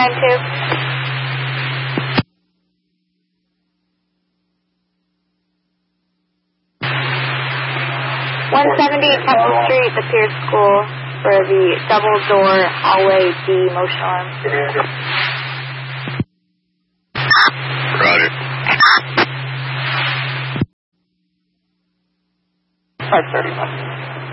392. 170 Temple Street, the Pierce School, for the double door hallway D motion alarm. Roger. 531.